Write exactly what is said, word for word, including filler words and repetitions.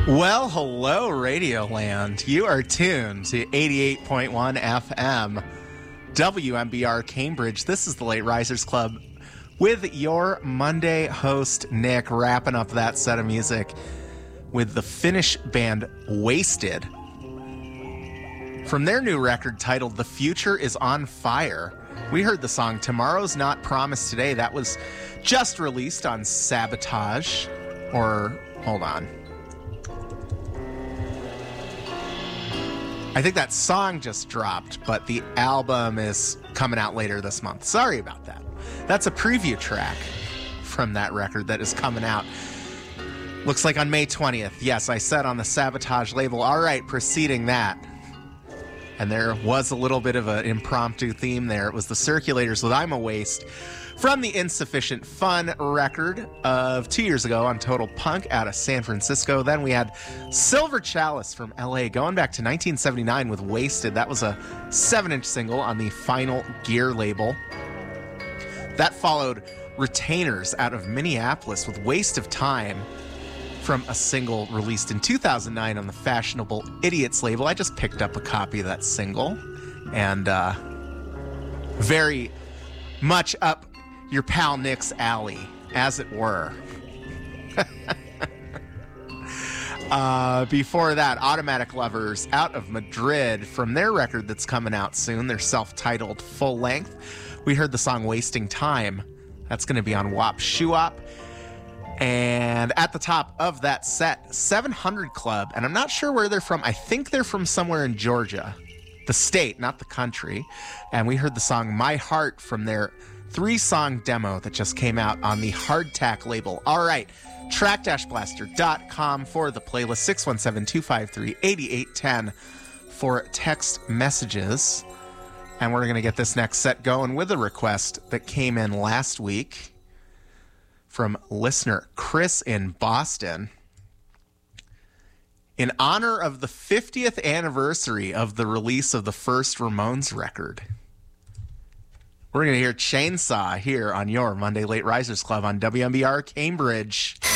Well, hello, Radioland. You are tuned to eighty-eight point one F M, W M B R Cambridge. This is the Late Risers Club with your Monday host, Nick, wrapping up that set of music with the Finnish band Wasted. From their new record titled The Future is on Fire, we heard the song Tomorrow's Not Promised Today. That was just released on Sabotage, or hold on. I think that song just dropped, but the album is coming out later this month. Sorry about that. That's a preview track from that record that is coming out. Looks like on May twentieth. Yes, I said on the Sabotage label. All right, preceding that. And there was a little bit of an impromptu theme there. It was the Circulators with I'm a Waste from the Insufficient Fun record of two years ago on Total Punk out of San Francisco. Then we had Silver Chalice from L A going back to nineteen seventy-nine with Wasted. That was a seven-inch single on the Final Gear label. That followed Retainers out of Minneapolis with Waste of Time from a single released in two thousand nine on the Fashionable Idiots label. I just picked up a copy of that single and uh, very much up your pal Nick's alley, as it were. uh, before that, Automatic Lovers out of Madrid from their record that's coming out soon, their self-titled full length. We heard the song Wasting Time. That's going to be on W A P Shoo-Op. And at the top of that set, seven hundred Club, and I'm not sure where they're from. I think they're from somewhere in Georgia, the state, not the country. And we heard the song My Heart from their three-song demo that just came out on the Hardtack label. All right, track dash blaster dot com for the playlist, six one seven, two five three, eight eight one zero for text messages. And we're going to get this next set going with a request that came in last week from listener Chris in Boston. In honor of the fiftieth anniversary of the release of the first Ramones record, we're going to hear Chainsaw here on your Monday Late Risers Club on W M B R Cambridge.